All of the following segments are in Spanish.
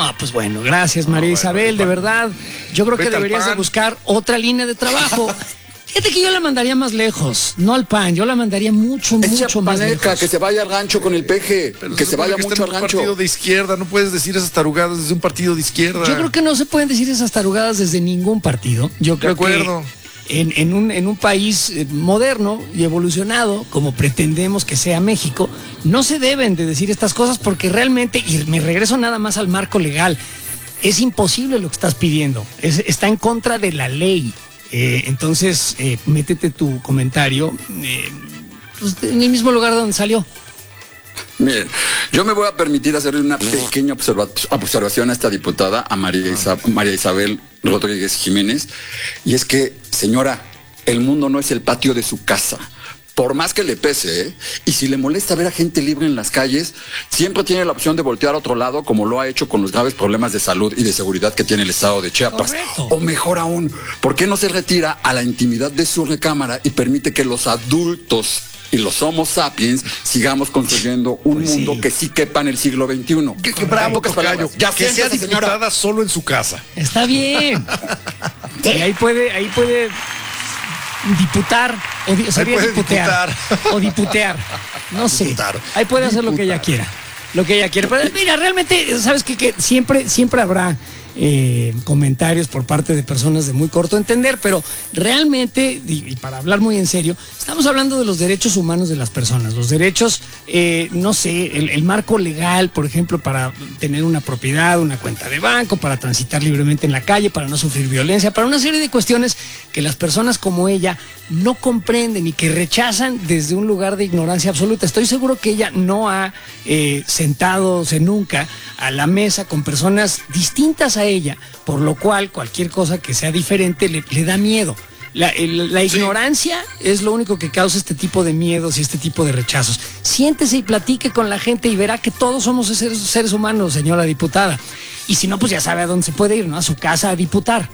No, pues bueno, gracias María Isabel, de verdad. Yo creo que deberías de buscar otra línea de trabajo. Fíjate que yo la mandaría más lejos, no al PAN, yo la mandaría mucho más lejos. Que se vaya al rancho con el Peje, pero que se vaya mucho al un rancho. partido de izquierda, no puedes decir esas tarugadas desde un partido de izquierda. Yo creo que no se pueden decir esas tarugadas desde ningún partido. Yo creo que en un país moderno y evolucionado, como pretendemos que sea México, no se deben de decir estas cosas porque realmente, y me regreso nada más al marco legal, es imposible lo que estás pidiendo, está en contra de la ley. Entonces, métete tu comentario pues, en el mismo lugar donde salió. Miren, yo me voy a permitir hacerle una pequeña observación a esta diputada, a María Isabel Rodríguez Jiménez, y es que, señora, el mundo no es el patio de su casa. Por más que le pese, y si le molesta ver a gente libre en las calles, siempre tiene la opción de voltear a otro lado, como lo ha hecho con los graves problemas de salud y de seguridad que tiene el estado de Chiapas. Correcto. O mejor aún, ¿por qué no se retira a la intimidad de su recámara y permite que los adultos y los homo sapiens sigamos construyendo un mundo que sí quepa en el siglo XXI? ¡Qué bravo, tocayo! Ya que sea diputada solo en su casa. Está bien. Y ahí puede diputar, sería diputear, o diputear, no sé, Diputar. ahí puede hacer lo que ella quiera, pero mira, realmente, sabes que siempre habrá comentarios por parte de personas de muy corto entender, pero realmente, y para hablar muy en serio, estamos hablando de los derechos humanos de las personas, los derechos, no sé, el marco legal, por ejemplo, para tener una propiedad, una cuenta de banco, para transitar libremente en la calle, para no sufrir violencia, para una serie de cuestiones que las personas como ella no comprenden y que rechazan desde un lugar de ignorancia absoluta. Estoy seguro que ella no ha sentadose nunca a la mesa con personas distintas a ella, por lo cual cualquier cosa que sea diferente le da miedo. La ignorancia es lo único que causa este tipo de miedos y este tipo de rechazos. Siéntese y platique con la gente y verá que todos somos seres humanos, señora diputada. Y si no, pues ya sabe a dónde se puede ir, ¿no? A su casa a diputar.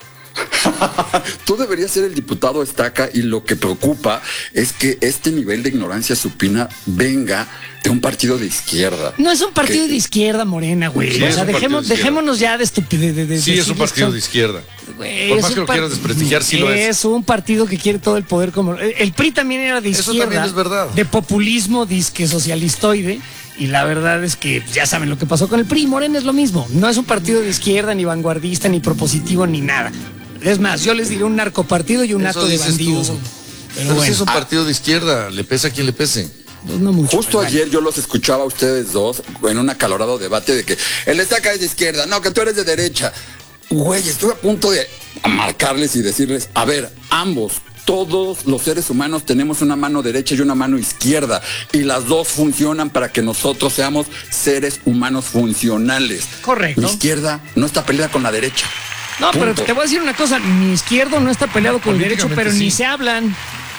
Tú deberías ser el diputado estaca, y lo que preocupa es que este nivel de ignorancia supina venga de un partido de izquierda. No es un partido de izquierda, Morena, güey. Sí, o sea, dejémonos ya de estupidez. Sí, es un partido de izquierda. Güey, por más que lo quieras desprestigiar, sí lo es. Es un partido que quiere todo el poder como... El PRI también era de izquierda. Eso también es verdad. De populismo, disque socialistoide. Y la verdad es que ya saben lo que pasó con el PRI. Morena es lo mismo. No es un partido de izquierda, ni vanguardista, ni propositivo, ni nada. Es más, yo les diré un narcopartido y un Eso acto de dices bandidos. tú. Pero Sí bueno, es un partido de izquierda, le pese a quien le pese. pues no mucho. Justo pero ayer yo los escuchaba a ustedes dos en un acalorado debate de que el estaca es de izquierda, no, que tú eres de derecha. Güey, estuve a punto de marcarles y decirles, a ver, ambos, todos los seres humanos tenemos una mano derecha y una mano izquierda, y las dos funcionan para que nosotros seamos seres humanos funcionales. Correcto. Mi izquierda no está peleada con la derecha. No, pero Punto. te voy a decir una cosa, mi izquierdo no está peleado con el derecho, pero Políticamente ni sí. se hablan.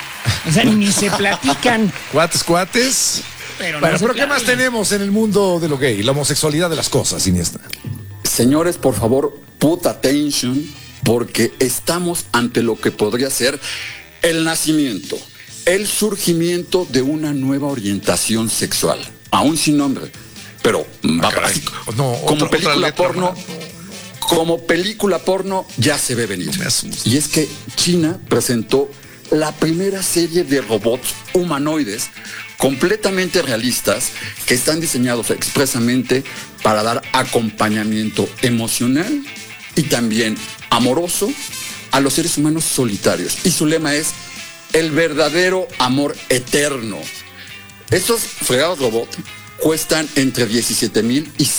O sea, ni se platican. Cuates. Pero Bueno, no se pero ¿qué más platican. tenemos en el mundo de lo gay? La homosexualidad de las cosas, Siniestra. Señores, por favor, put attention, porque estamos ante lo que podría ser el nacimiento, el surgimiento de una nueva orientación sexual, aún sin nombre, pero va para así. No, como otra película letra porno. más. Como película porno ya se ve venir. No me asustes. Y es que China presentó la primera serie de robots humanoides completamente realistas que están diseñados expresamente para dar acompañamiento emocional y también amoroso a los seres humanos solitarios. Y su lema es el verdadero amor eterno. Estos fregados robots cuestan entre 17,000 y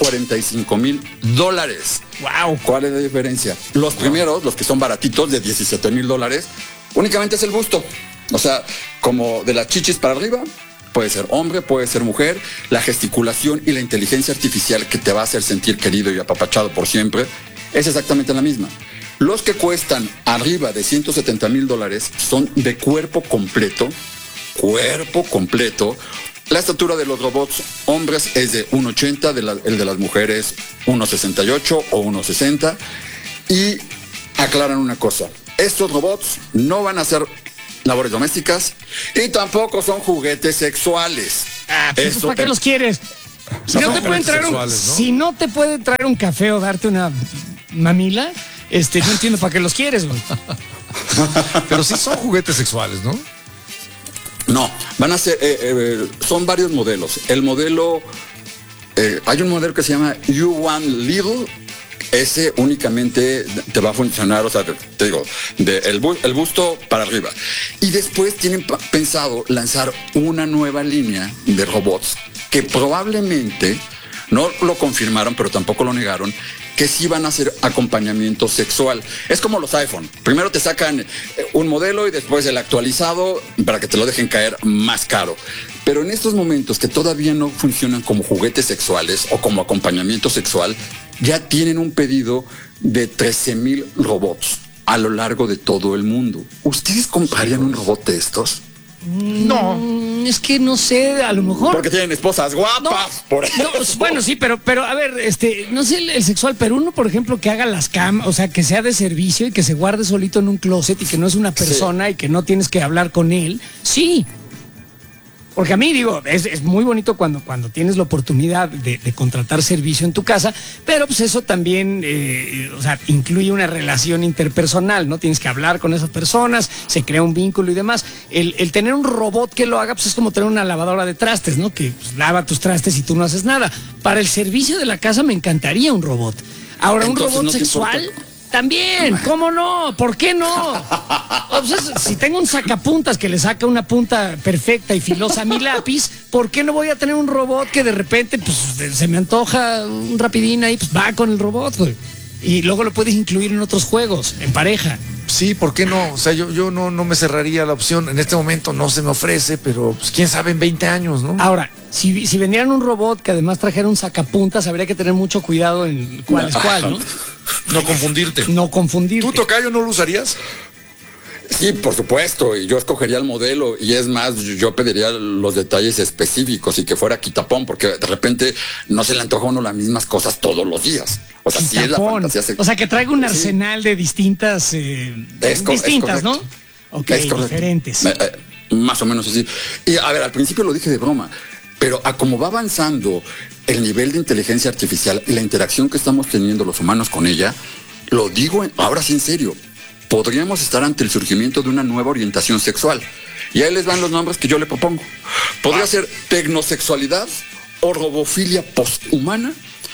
145,000 dólares. Wow. ¿Cuál es la diferencia? Los primeros, los que son baratitos de 17,000 dólares, únicamente es el busto. O sea, como de las chichis para arriba, puede ser hombre, puede ser mujer, la gesticulación y la inteligencia artificial que te va a hacer sentir querido y apapachado por siempre, es exactamente la misma. Los que cuestan arriba de 170,000 dólares son de cuerpo completo. La estatura de los robots hombres es de 1,80, el de las mujeres 1,68 o 1,60. Y aclaran una cosa, estos robots no van a hacer labores domésticas y tampoco son juguetes sexuales. Pues, ¿para qué los quieres? Si no, te pueden traer si no te pueden traer un café o darte una mamila, no entiendo para qué los quieres, güey. Pero sí son juguetes sexuales, ¿no? No, van a ser, son varios modelos. El modelo, hay un modelo que se llama You Want Little. Ese únicamente te va a funcionar, o sea, te digo, el busto para arriba. Y después tienen pensado lanzar una nueva línea de robots que probablemente, no lo confirmaron, pero tampoco lo negaron, que sí van a hacer acompañamiento sexual. Es como los iPhone. Primero te sacan un modelo y después el actualizado para que te lo dejen caer más caro. Pero en estos momentos que todavía no funcionan como juguetes sexuales o como acompañamiento sexual, ya tienen un pedido de 13,000 robots a lo largo de todo el mundo. ¿Ustedes comprarían un robot de estos? No, es que no sé, a lo mejor. Porque tienen esposas guapas. Bueno, sí, pero a ver, no sé el sexual, pero uno, por ejemplo, que haga las o sea, que sea de servicio y que se guarde solito en un closet y que no es una persona y que no tienes que hablar con él, sí. Porque a mí, digo, es muy bonito cuando tienes la oportunidad de contratar servicio en tu casa, pero pues eso también, o sea, incluye una relación interpersonal, ¿no? Tienes que hablar con esas personas, se crea un vínculo y demás. El tener un robot que lo haga, pues es como tener una lavadora de trastes, ¿no? Que pues, lava tus trastes y tú no haces nada. Para el servicio de la casa me encantaría un robot. Ahora, entonces, un robot sexual... También, ¿cómo no? ¿Por qué no? O sea, si tengo un sacapuntas que le saca una punta perfecta y filosa a mi lápiz, ¿por qué no voy a tener un robot que de repente pues, se me antoja un rapidín ahí, pues va con el robot, güey? Y luego lo puedes incluir en otros juegos, en pareja. Sí, ¿por qué no? O sea, yo no me cerraría la opción. En este momento no se me ofrece, pero pues quién sabe en 20 años, ¿no? Ahora, si vendieran un robot que además trajera un sacapuntas, habría que tener mucho cuidado en cuál es cuál, ¿no? No confundirte. No confundirte. ¿Tú, tocayo, no lo usarías? Sí, por supuesto, y yo escogería el modelo, y es más, yo pediría los detalles específicos y que fuera quitapón, porque de repente no se le antoja a uno las mismas cosas todos los días. O sea, sí es la fantasía sexual. O sea, que traiga un arsenal de distintas, distintas, ¿no? Ok, diferentes. Más o menos así. Y a ver, al principio lo dije de broma, pero a como va avanzando el nivel de inteligencia artificial y la interacción que estamos teniendo los humanos con ella, lo digo ahora sí en serio, podríamos estar ante el surgimiento de una nueva orientación sexual. Y ahí les van los nombres que yo le propongo. Podría ser tecnosexualidad o robofilia posthumana,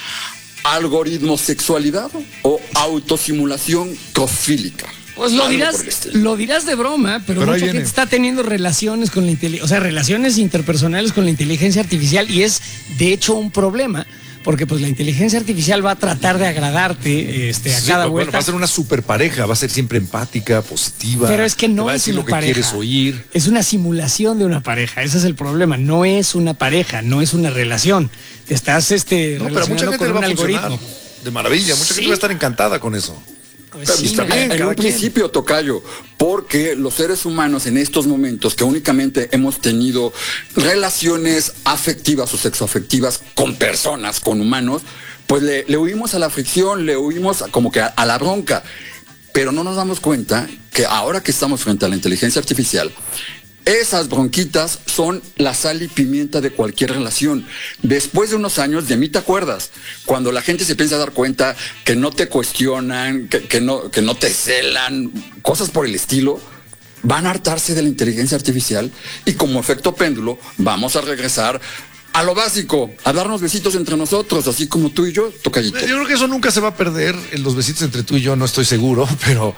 algoritmosexualidad o autosimulación crofílica. Pues lo dirás de broma, pero mucha gente está teniendo relaciones con la inteligencia, o sea, relaciones interpersonales con la inteligencia artificial, y es de hecho un problema, porque pues la inteligencia artificial va a tratar de agradarte a cada vuelta. Bueno, va a ser una super pareja, va a ser siempre empática, positiva. Pero es que no es una pareja. Quieres oír. Es una simulación de una pareja, ese es el problema. No es una pareja, no es una relación. Te estás relacionando con un algoritmo. De maravilla, mucha gente va a estar encantada con eso. Pues sí, está bien, en un principio, tocayo, porque los seres humanos en estos momentos que únicamente hemos tenido relaciones afectivas o sexoafectivas con personas, con humanos, pues le huimos a la fricción, le huimos como que a la bronca, pero no nos damos cuenta que ahora que estamos frente a la inteligencia artificial, esas bronquitas son la sal y pimienta de cualquier relación. Después de unos años, de mí te acuerdas, cuando la gente se piensa dar cuenta que no te cuestionan, que no te celan, cosas por el estilo, van a hartarse de la inteligencia artificial y como efecto péndulo vamos a regresar a lo básico, a darnos besitos entre nosotros, así como tú y yo, tocayito. Yo creo que eso nunca se va a perder, los besitos entre tú y yo, no estoy seguro, pero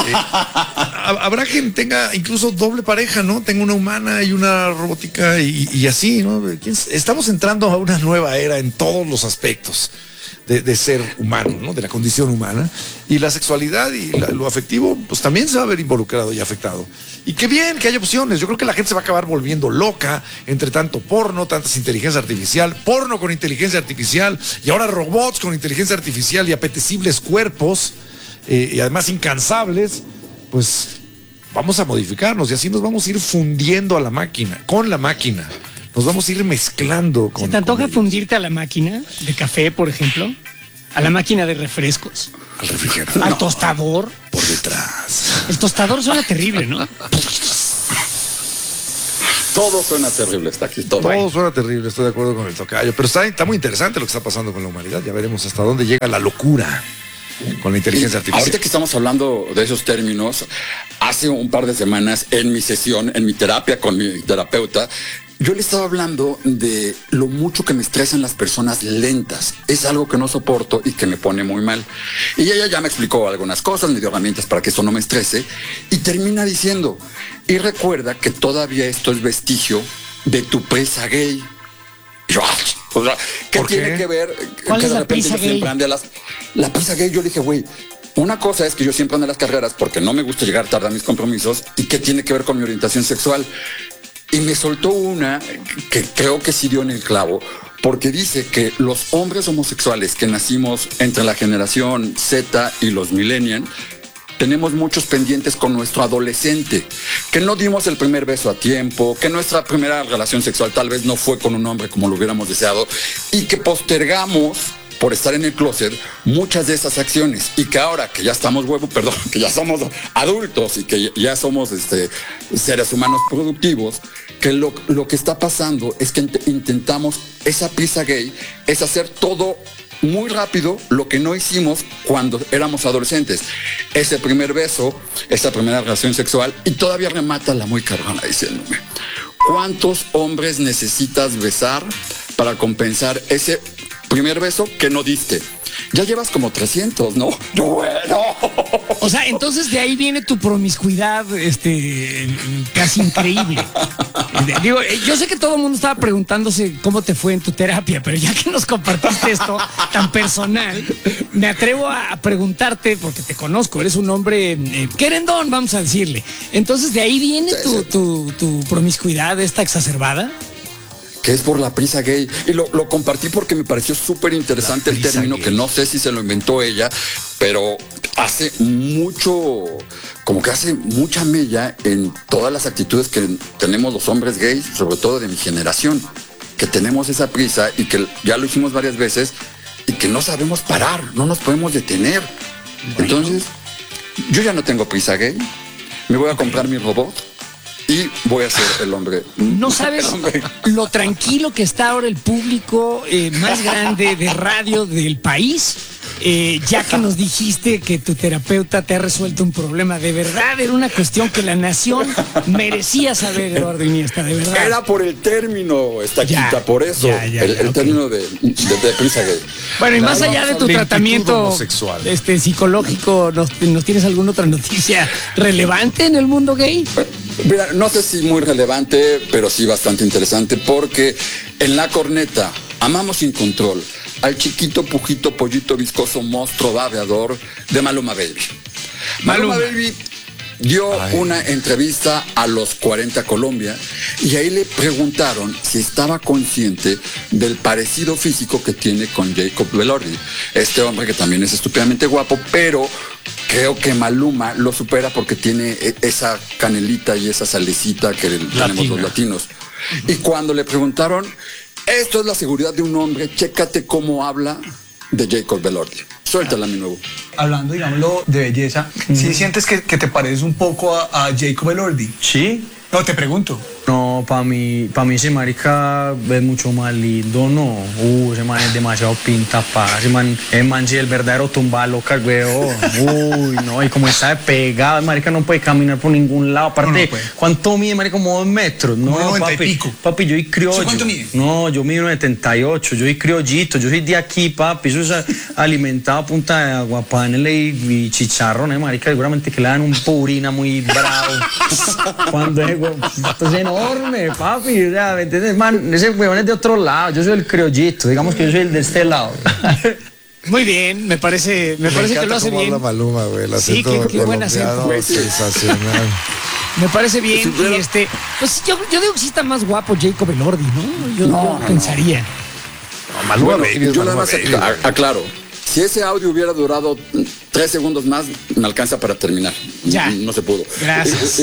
habrá quien tenga incluso doble pareja, ¿no? Tengo una humana y una robótica y así, ¿no? Estamos entrando a una nueva era en todos los aspectos de ser humano, ¿no? De la condición humana. Y la sexualidad y lo afectivo, pues también se va a ver involucrado y afectado. Y qué bien que haya opciones. Yo creo que la gente se va a acabar volviendo loca entre tanto porno, tantas inteligencia artificial, porno con inteligencia artificial y ahora robots con inteligencia artificial y apetecibles cuerpos y además incansables. Pues vamos a modificarnos y así nos vamos a ir fundiendo a la máquina, con la máquina. Nos vamos a ir mezclando con... ¿Se te antoja fundirte a la máquina de café, por ejemplo? ¿A la máquina de refrescos? Al refrigerador. ¿Al tostador? Por detrás. El tostador suena terrible, ¿no? Todo suena terrible, está aquí, todo. Todo suena terrible, estoy de acuerdo con el tocayo. Pero está muy interesante lo que está pasando con la humanidad. Ya veremos hasta dónde llega la locura con la inteligencia artificial. Ahorita que estamos hablando de esos términos, hace un par de semanas en mi sesión, en mi terapia con mi terapeuta, yo le estaba hablando de lo mucho que me estresan las personas lentas. Es algo que no soporto y que me pone muy mal. Y ella ya me explicó algunas cosas, me dio herramientas para que eso no me estrese. Y termina diciendo, y recuerda que todavía esto es vestigio de tu prisa gay. Y yo, o sea, ¿qué tiene que ver? ¿Cuál que es de la repente prisa yo siempre gay? ande a la prisa gay, yo le dije, güey, una cosa es que yo siempre ando a las carreras porque no me gusta llegar tarde a mis compromisos. ¿Y qué tiene que ver con mi orientación sexual? Y me soltó una que creo que sí dio en el clavo, porque dice que los hombres homosexuales que nacimos entre la generación Z y los millennials, tenemos muchos pendientes con nuestro adolescente, que no dimos el primer beso a tiempo, que nuestra primera relación sexual tal vez no fue con un hombre como lo hubiéramos deseado, y que postergamos por estar en el closet muchas de esas acciones, y que ahora que ya estamos que ya somos adultos y que ya somos seres humanos productivos, que lo que está pasando es que intentamos, esa prisa gay es hacer todo muy rápido, lo que no hicimos cuando éramos adolescentes. Ese primer beso, esa primera relación sexual, y todavía remata la muy cabrona diciéndome, ¿cuántos hombres necesitas besar para compensar ese primer beso que no diste? Ya llevas como 300, ¿no? Bueno. O sea, entonces de ahí viene tu promiscuidad, casi increíble. Digo, yo sé que todo el mundo estaba preguntándose cómo te fue en tu terapia, pero ya que nos compartiste esto tan personal, me atrevo a preguntarte, porque te conozco, eres un hombre querendón, vamos a decirle. Entonces, ¿de ahí viene tu promiscuidad, esta exacerbada? Que es por la prisa gay, y lo compartí porque me pareció súper interesante el término gay, que no sé si se lo inventó ella, pero hace mucha mella en todas las actitudes que tenemos los hombres gays, sobre todo de mi generación, que tenemos esa prisa y que ya lo hicimos varias veces y que no sabemos parar, no nos podemos detener. Bueno. Entonces, yo ya no tengo prisa gay, me voy a comprar mi robot y voy a ser el hombre. No sabes lo tranquilo que está ahora el público más grande de radio del país, ya que nos dijiste que tu terapeuta te ha resuelto un problema. De verdad, era una cuestión que la nación merecía saber, Eduardo Iniesta, de verdad. Era por el término, Estaquita, por eso, el término de prisa gay. Bueno, y más allá de tu tratamiento psicológico, ¿nos tienes alguna otra noticia relevante en el mundo gay? Mira, no sé si muy relevante, pero sí bastante interesante, porque en La Corneta, amamos sin control al chiquito, pujito, pollito, viscoso, monstruo, babeador de Maluma Baby. Maluma Baby dio una entrevista a los 40 Colombia y ahí le preguntaron si estaba consciente del parecido físico que tiene con Jacob Elordi, este hombre que también es estúpidamente guapo, pero creo que Maluma lo supera porque tiene esa canelita y esa salecita que tenemos los latinos. Y cuando le preguntaron, esto es la seguridad de un hombre, chécate cómo habla de Jacob Elordi. Suéltala, mi nuevo. Hablando, digámoslo, de belleza, ¿sí sientes que te pareces un poco a Jacob Elordi? Sí. No, te pregunto. No, para mí ese marica es mucho más lindo, ¿no? Ese man es demasiado pinta, ese man sí, el verdadero tumba loca, weón. Uy, no, y como está de pegado, el marica no puede caminar por ningún lado. Aparte, ¿cuánto mide, marica? Como 2 metros. No, 90 y pico. Papi, yo soy criollo. ¿Cuánto mide? No, yo mido 1,78, yo soy criollito, yo soy de aquí, papi. Eso es alimentado a punta de aguapanela y chicharrón, marica. Seguramente que le dan un purina muy bravo. Cuando es, weón, esto es enorme, papi. O sea, ¿me entiendes? Man, ese weón es de otro lado. Yo soy el criollito. Digamos que yo soy el de este lado. Muy bien, me parece que lo hace bien. La Maluma, güey, el sí, qué buen acento. Sensacional. Me parece bien. Y pues yo digo que sí está más guapo Jacob Elordi, ¿no? Yo pensaría. No, Maluma, bueno, baby, yo nada más aclaro. Si ese audio hubiera durado 3 segundos más, me alcanza para terminar. Ya. No se pudo. Gracias.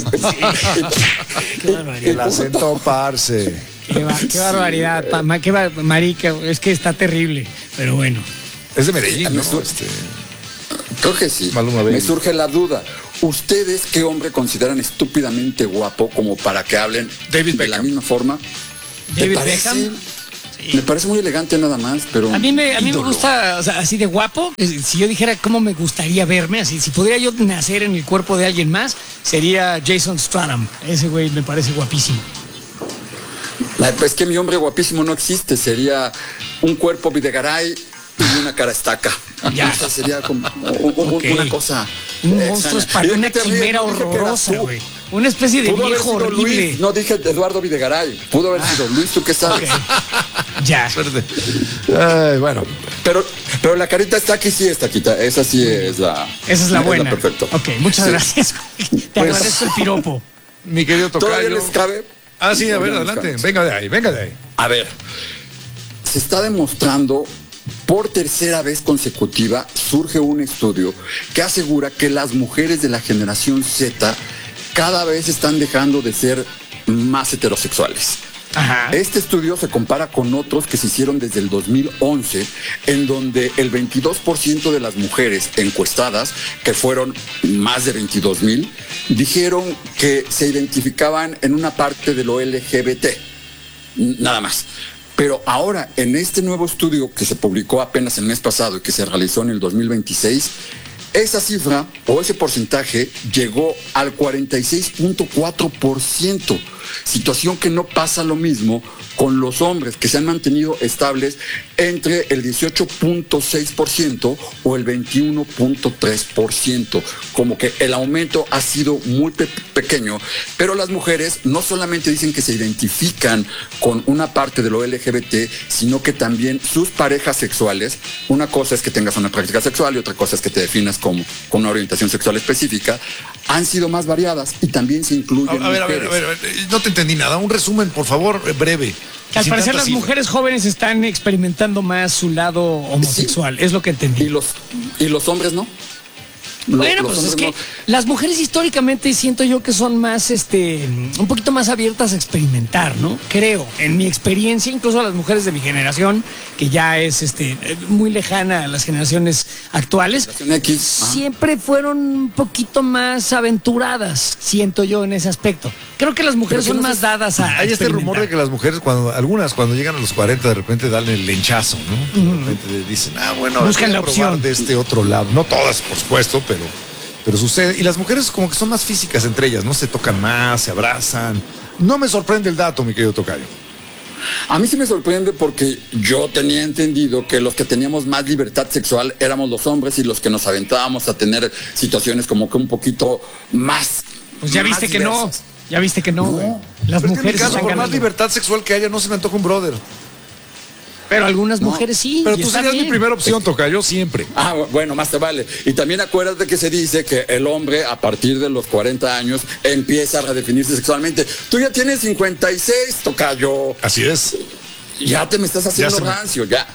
Qué barbaridad. El acento parce. Qué barbaridad. Qué marica, es que está terrible. Pero bueno. Es de Medellín, ¿no? Creo que sí. Maluma Baby. Me surge la duda. ¿Ustedes qué hombre consideran estúpidamente guapo como para que hablen David de la Beckham. misma forma? David ¿Te parece? Beckham. Me parece muy elegante nada más, pero... A mí me ídolo. gusta, o sea, así de guapo. Si yo dijera cómo me gustaría verme, así, si pudiera yo nacer en el cuerpo de alguien más, sería Jason Statham. Ese güey me parece guapísimo. Es que mi hombre guapísimo no existe, sería un cuerpo Videgaray y una cara estaca. Ya. O sea, sería como Ok. una cosa... Un extraña. monstruo Y una de qué te ríes, quimera no dije que eras horrorosa, tú. güey. Una especie de Pudo haber viejo sido horrible. Luis, no dije Eduardo Videgaray, pudo haber sido Luis, ¿tú qué sabes? Ya. Suerte. Ay, bueno, Pero la carita está aquí, sí está quita, esa sí es la... Esa es la buena. perfecto. Ok, muchas Sí. gracias. Te agradezco el piropo. mi querido ¿Todavía tocayo. les cabe? Ah, sí, a ver, Todavía les adelante. cabe. Venga de ahí, venga de ahí. A ver, se está demostrando por tercera vez consecutiva, surge un estudio que asegura que las mujeres de la generación Z cada vez están dejando de ser más heterosexuales. Ajá. Este estudio se compara con otros que se hicieron desde el 2011, en donde el 22% de las mujeres encuestadas, que fueron más de 22,000, dijeron que se identificaban en una parte de lo LGBT. Nada más. Pero ahora, en este nuevo estudio que se publicó apenas el mes pasado y que se realizó en el 2026, esa cifra o ese porcentaje llegó al 46.4%, situación que no pasa lo mismo con los hombres, que se han mantenido estables entre el 18.6% o el 21.3%, como que el aumento ha sido muy pequeño, pero las mujeres no solamente dicen que se identifican con una parte de lo LGBT, sino que también sus parejas sexuales, una cosa es que tengas una práctica sexual y otra cosa es que te definas como con una orientación sexual específica, han sido más variadas y también se incluyen A ver, mujeres. no te entendí nada. Un resumen, por favor, breve. Que al Sin parecer tanta las cifra. mujeres jóvenes están experimentando más su lado homosexual, es lo que ¿Y entendí. los hombres no? Bueno, Los pues es hombres que no. las mujeres históricamente siento yo que son más, un poquito más abiertas a experimentar, ¿no? Creo, en mi experiencia, incluso a las mujeres de mi generación, que ya es, muy lejana a las generaciones actuales, Generación X, ajá. siempre fueron un poquito más aventuradas, siento yo en ese aspecto. Creo que las mujeres Pero son que no más se- dadas a Hay este rumor de experimentar. que las mujeres, cuando llegan a los 40, de repente dan el lenchazo, ¿no? De repente dicen, bueno, ahora Buscan voy a la probar opción. de este otro lado. No todas, por supuesto, pero sucede. Y las mujeres como que son más físicas entre ellas, ¿no? Se tocan más, se abrazan. No me sorprende el dato, mi querido tocayo. A mí sí me sorprende porque yo tenía entendido que los que teníamos más libertad sexual éramos los hombres y los que nos aventábamos a tener situaciones como que un poquito más. Pues ya más viste que no, diversas. ya viste que no, güey. Las Pero es que en mi mujeres caso, están por más ganando. libertad sexual que haya, no se me antoja un brother. Pero algunas mujeres sí. Pero y tú está serías mi bien. primera opción, tocayo, siempre. Bueno, más te vale. Y también acuérdate que se dice que el hombre a partir de los 40 años empieza a redefinirse sexualmente. Tú ya tienes 56, tocayo. Así es. Ya te me estás haciendo se me- rancio, ya.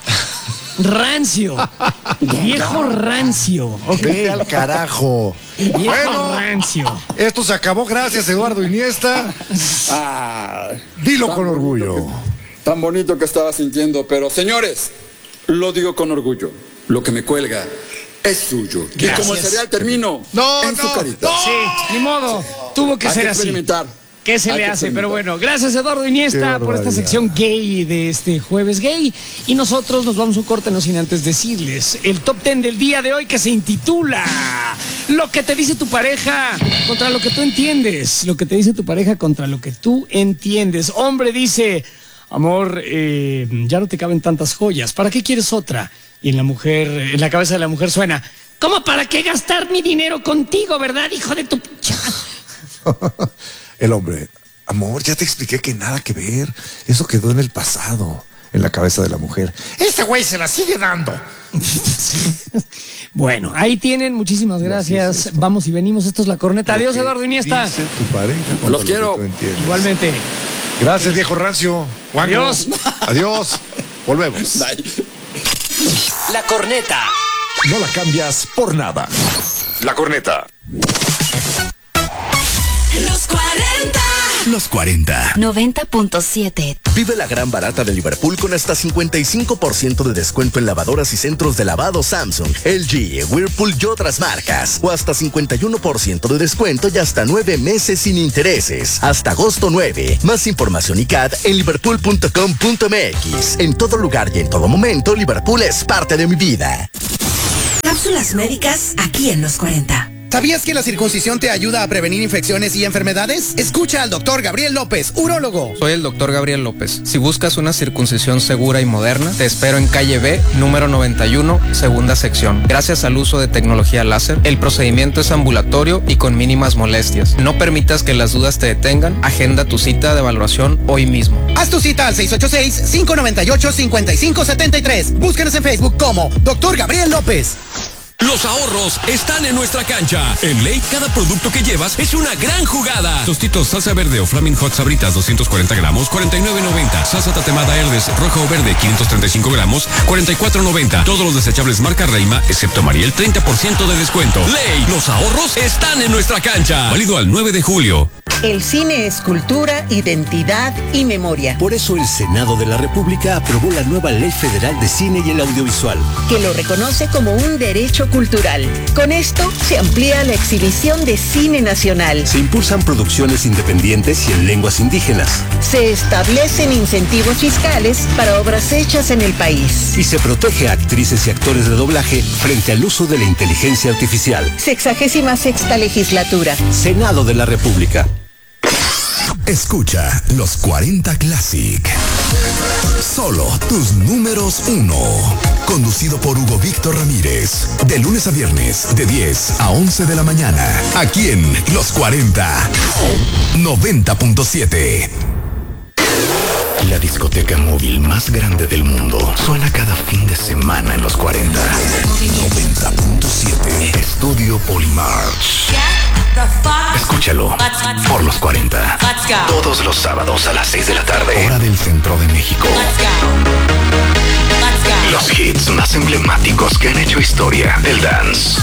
Rancio. Viejo rancio. Ok. Vete al carajo. Viejo Bueno, rancio. esto se acabó. Gracias, Eduardo Iniesta. Ah, Dilo tan con bonito orgullo. tan bonito que estaba sintiendo, pero señores, lo digo con orgullo. Lo que me cuelga es suyo. Y Gracias. como el cereal termino No, en su no, carita. no. Sí, ni modo. Tuvo que Hay ser que así. experimentar. ¿Qué se Hay le que hace? Pero experimentar. bueno, gracias Eduardo Iniesta Qué por esta barbaridad. sección gay de este jueves gay. Y nosotros nos vamos a un corte, no sin antes decirles el top 10 del día de hoy, que se intitula Lo que te dice tu pareja contra lo que tú entiendes. Lo que te dice tu pareja contra lo que tú entiendes. Hombre dice, amor, ya no te caben tantas joyas, ¿para qué quieres otra? Y en la cabeza de la mujer suena, ¿cómo para qué gastar mi dinero contigo, verdad, hijo de tu pincha? El hombre, amor, ya te expliqué que nada que ver. Eso quedó en el pasado, en la cabeza de la mujer. Este güey se la sigue dando. Bueno, ahí tienen, muchísimas gracias. Vamos y venimos, esto es La Corneta. Adiós, Eduardo Iniesta. Dice tu pareja contra Los lo quiero. que tú entiendes. Igualmente. Gracias, viejo rancio. Juanjo. Adiós. Adiós. Volvemos. Bye. La Corneta. No la cambias por nada. La corneta. Los 40. Los 40. 90.7. Vive la gran barata de Liverpool con hasta 55% de descuento en lavadoras y centros de lavado Samsung, LG, Whirlpool y otras marcas. O hasta 51% de descuento y hasta 9 meses sin intereses. Hasta agosto 9. Más información y CAD en liverpool.com.mx. En todo lugar y en todo momento, Liverpool es parte de mi vida. Cápsulas médicas aquí en Los 40. ¿Sabías que la circuncisión te ayuda a prevenir infecciones y enfermedades? Escucha al doctor Gabriel López, urólogo. Soy el doctor Gabriel López. Si buscas una circuncisión segura y moderna, te espero en calle B, número 91, segunda sección. Gracias al uso de tecnología láser, el procedimiento es ambulatorio y con mínimas molestias. No permitas que las dudas te detengan. Agenda tu cita de valoración hoy mismo. Haz tu cita al 686-598-5573. Búscanos en Facebook como Dr. Gabriel López. Los ahorros están en nuestra cancha. En Ley, cada producto que llevas es una gran jugada. Tostitos salsa verde o Flaming Hot Sabritas 240 gramos, 49.90. Salsa tatemada Herdes roja o verde 535 gramos, 44.90. Todos los desechables marca Reima, excepto Mariel, 30% de descuento. Ley, los ahorros están en nuestra cancha. Válido al 9 de julio. El cine es cultura, identidad y memoria. Por eso el Senado de la República aprobó la nueva Ley Federal de Cine y el Audiovisual, que lo reconoce como un derecho cultural. Con esto se amplía la exhibición de cine nacional. Se impulsan producciones independientes y en lenguas indígenas. Se establecen incentivos fiscales para obras hechas en el país. Y se protege a actrices y actores de doblaje frente al uso de la inteligencia artificial. 66ª legislatura. Senado de la República. Escucha Los 40 Classic. Solo tus números 1. Conducido por Hugo Víctor Ramírez. De lunes a viernes, de 10 a 11 de la mañana. Aquí en Los 40. 90.7. La discoteca móvil más grande del mundo suena cada fin de semana en Los 40. 90.7. Estudio Polymarch. Escúchalo por Los 40. Todos los sábados a las 6 de la tarde. Hora del centro de México. Los hits más emblemáticos que han hecho historia del dance.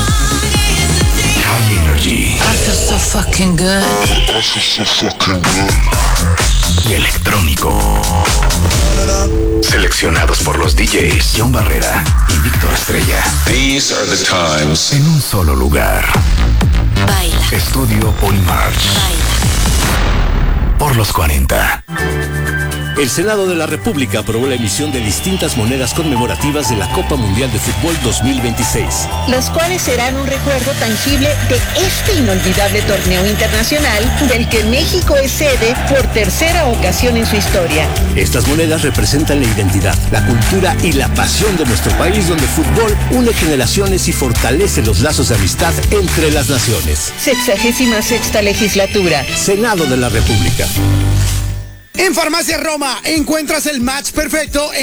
High Energy. Y electrónico. Seleccionados por los DJs John Barrera y Víctor Estrella. These are the times. En un solo lugar. Baila. Estudio Polymarch. Baila. Por Los 40. El Senado de la República aprobó la emisión de distintas monedas conmemorativas de la Copa Mundial de Fútbol 2026. Las cuales serán un recuerdo tangible de este inolvidable torneo internacional del que México es sede por tercera ocasión en su historia. Estas monedas representan la identidad, la cultura y la pasión de nuestro país, donde el fútbol une generaciones y fortalece los lazos de amistad entre las naciones. 66ª legislatura. Senado de la República. En Farmacia Roma encuentras el match perfecto en